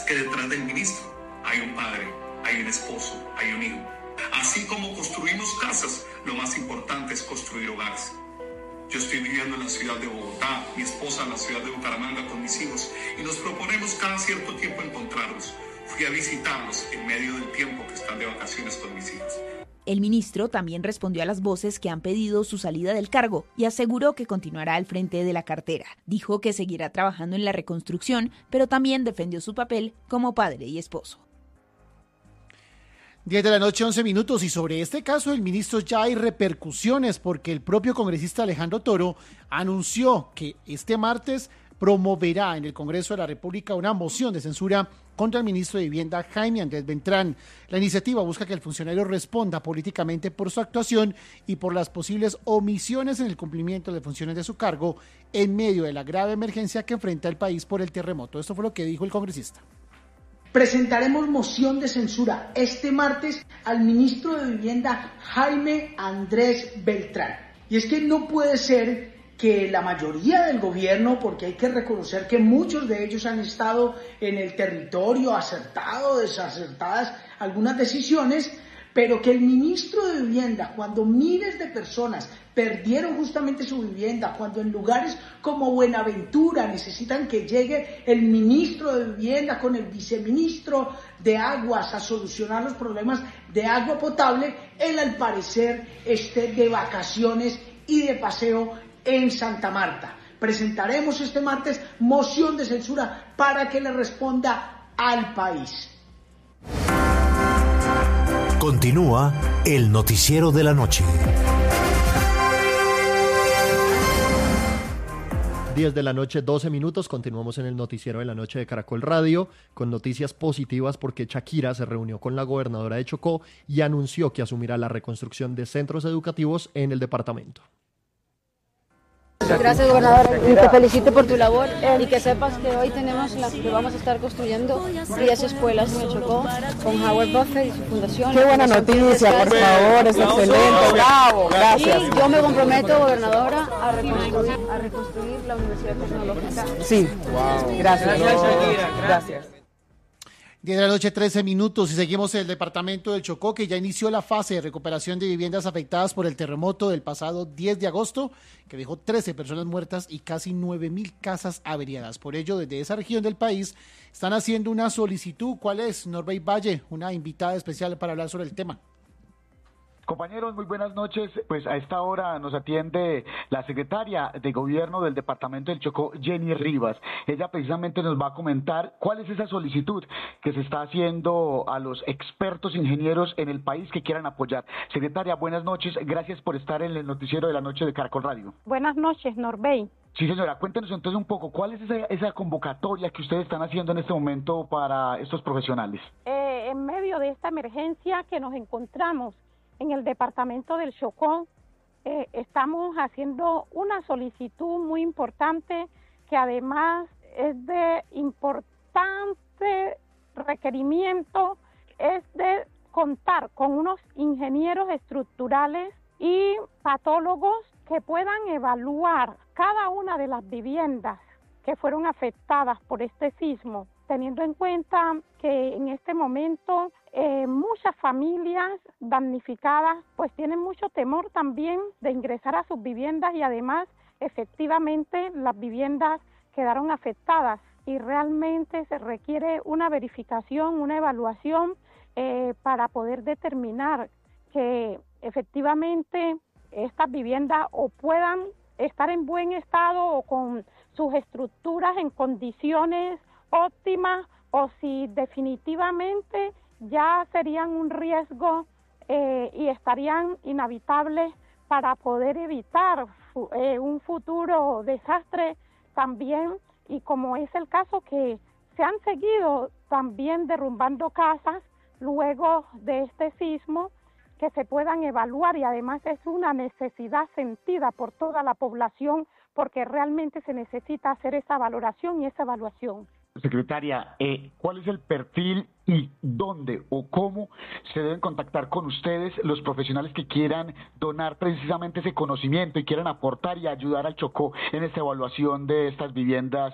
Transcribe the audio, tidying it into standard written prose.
que detrás del ministro hay un padre, hay un esposo, hay un hijo. Así como construimos casas, lo más importante es construir hogares. Yo estoy viviendo en la ciudad de Bogotá, mi esposa en la ciudad de Bucaramanga con mis hijos, y nos proponemos cada cierto tiempo encontrarnos. Fui a visitarlos en medio del tiempo que están de vacaciones con mis hijos. El ministro también respondió a las voces que han pedido su salida del cargo y aseguró que continuará al frente de la cartera. Dijo que seguirá trabajando en la reconstrucción, pero también defendió su papel como padre y esposo. 10 de la noche, 11 minutos, y sobre este caso del ministro ya hay repercusiones porque el propio congresista Alejandro Toro anunció que este martes promoverá en el Congreso de la República una moción de censura contra el ministro de Vivienda Jaime Andrés Beltrán. La iniciativa busca que el funcionario responda políticamente por su actuación y por las posibles omisiones en el cumplimiento de funciones de su cargo en medio de la grave emergencia que enfrenta el país por el terremoto. Esto fue lo que dijo el congresista. Presentaremos moción de censura este martes al ministro de Vivienda Jaime Andrés Beltrán. Y es que no puede ser que la mayoría del gobierno, porque hay que reconocer que muchos de ellos han estado en el territorio, acertado, desacertadas algunas decisiones, pero que el ministro de Vivienda, cuando miles de personas perdieron justamente su vivienda, cuando en lugares como Buenaventura necesitan que llegue el ministro de Vivienda con el viceministro de Aguas a solucionar los problemas de agua potable, él al parecer esté de vacaciones y de paseo en Santa Marta. Presentaremos este martes moción de censura para que le responda al país. Continúa el noticiero de la noche. 10 de la noche, 12 minutos. Continuamos en el noticiero de la noche de Caracol Radio con noticias positivas porque Shakira se reunió con la gobernadora de Chocó y anunció que asumirá la reconstrucción de centros educativos en el departamento. Gracias, gobernadora, y te felicito por tu labor y que sepas que hoy que vamos a estar construyendo 10 escuelas en el Chocó con Howard Buffett y su fundación. Qué buena noticia, por favor, es excelente, bravo, gracias. Y yo me comprometo, gobernadora, a reconstruir la Universidad Tecnológica. Sí, wow. Gracias. Gracias. 10 de la noche, 13 minutos, y seguimos en el departamento del Chocó, que ya inició la fase de recuperación de viviendas afectadas por el terremoto del pasado 10 de agosto, que dejó 13 personas muertas y casi 9,000 casas averiadas. Por ello, desde esa región del país están haciendo una solicitud. ¿Cuál es? Norbey Valle, una invitada especial para hablar sobre el tema. Compañeros, muy buenas noches. Pues a esta hora nos atiende la secretaria de Gobierno del Departamento del Chocó, Jenny Rivas. Ella precisamente nos va a comentar cuál es esa solicitud que se está haciendo a los expertos ingenieros en el país que quieran apoyar. Secretaria, buenas noches. Gracias por estar en el noticiero de la noche de Caracol Radio. Buenas noches, Norbey. Sí, señora, cuéntenos entonces un poco, ¿cuál es esa convocatoria que ustedes están haciendo en este momento para estos profesionales? En medio de esta emergencia que nos encontramos en el departamento del Chocó, estamos haciendo una solicitud muy importante que además es de importante requerimiento, es de contar con unos ingenieros estructurales y patólogos que puedan evaluar cada una de las viviendas que fueron afectadas por este sismo, teniendo en cuenta que en este momento muchas familias damnificadas pues tienen mucho temor también de ingresar a sus viviendas y además efectivamente las viviendas quedaron afectadas y realmente se requiere una verificación, una evaluación para poder determinar que efectivamente estas viviendas o puedan estar en buen estado o con sus estructuras en condiciones óptimas o si definitivamente ya serían un riesgo y estarían inhabitables para poder evitar un futuro desastre también, y como es el caso que se han seguido también derrumbando casas luego de este sismo, que se puedan evaluar, y además es una necesidad sentida por toda la población porque realmente se necesita hacer esa valoración y esa evaluación. Secretaria, ¿cuál es el perfil y dónde o cómo se deben contactar con ustedes los profesionales que quieran donar precisamente ese conocimiento y quieran aportar y ayudar al Chocó en esta evaluación de estas viviendas